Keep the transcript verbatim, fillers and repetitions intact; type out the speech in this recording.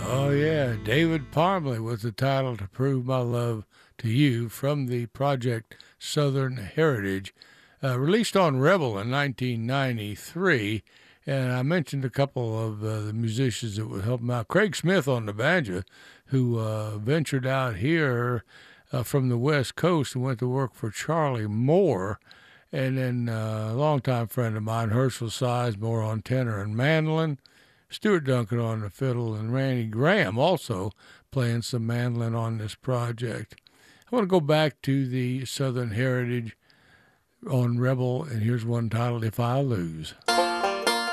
Oh, yeah. David Parmley was the title to Prove My Love to You from the project Southern Heritage, uh, released on Rebel in nineteen ninety-three. And I mentioned a couple of uh, the musicians that would help him out. Craig Smith on the banjo, who uh, ventured out here uh, from the West Coast and went to work for Charlie Moore. And then uh, a longtime friend of mine, Herschel Sizemore on tenor and mandolin. Stuart Duncan on the fiddle, and Randy Graham also playing some mandolin on this project. I want to go back to the Southern Heritage on Rebel, and here's one titled If I Lose.